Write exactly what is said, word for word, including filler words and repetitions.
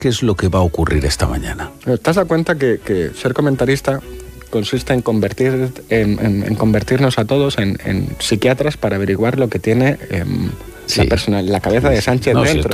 ¿Qué es lo que va a ocurrir esta mañana? ¿Te has dado cuenta que, que ser comentarista consiste en convertir en, en, en convertirnos a todos en, en psiquiatras para averiguar lo que tiene eh, sí. la persona, la cabeza de Sánchez no, dentro?